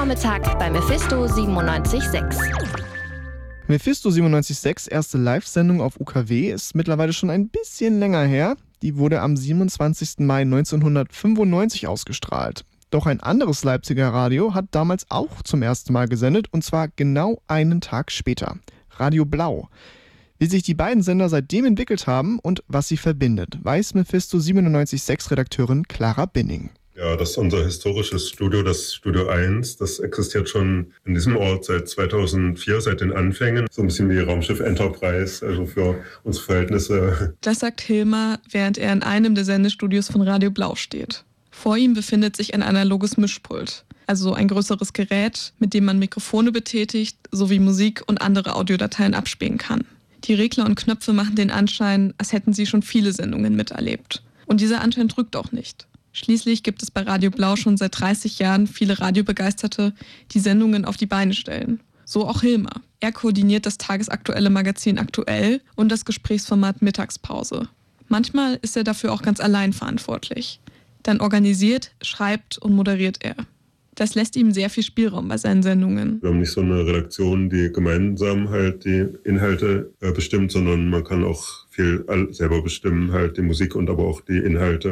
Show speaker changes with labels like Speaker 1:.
Speaker 1: Vormittag bei Mephisto 97.6.
Speaker 2: Mephisto 97.6, erste Live-Sendung auf UKW, ist mittlerweile schon ein bisschen länger her. Die wurde am 27. Mai 1995 ausgestrahlt. Doch ein anderes Leipziger Radio hat damals auch zum ersten Mal gesendet, und zwar genau einen Tag später. Radio Blau. Wie sich die beiden Sender seitdem entwickelt haben und was sie verbindet, weiß Mephisto 97.6-Redakteurin Clara Binning.
Speaker 3: Ja, das ist unser historisches Studio, das Studio 1. Das existiert schon in diesem Ort seit 2004, seit den Anfängen. So ein bisschen wie Raumschiff Enterprise, also für unsere Verhältnisse.
Speaker 4: Das sagt Hilmar, während er in einem der Sendestudios von Radio Blau steht. Vor ihm befindet sich ein analoges Mischpult, also ein größeres Gerät, mit dem man Mikrofone betätigt, sowie Musik und andere Audiodateien abspielen kann. Die Regler und Knöpfe machen den Anschein, als hätten sie schon viele Sendungen miterlebt. Und dieser Anschein trügt auch nicht. Schließlich gibt es bei Radio Blau schon seit 30 Jahren viele Radiobegeisterte, die Sendungen auf die Beine stellen. So auch Hilmar. Er koordiniert das tagesaktuelle Magazin Aktuell und das Gesprächsformat Mittagspause. Manchmal ist er dafür auch ganz allein verantwortlich. Dann organisiert, schreibt und moderiert er. Das lässt ihm sehr viel Spielraum bei seinen Sendungen.
Speaker 3: Wir haben nicht so eine Redaktion, die gemeinsam halt die Inhalte bestimmt, sondern man kann auch viel selber bestimmen, halt die Musik und aber auch die Inhalte.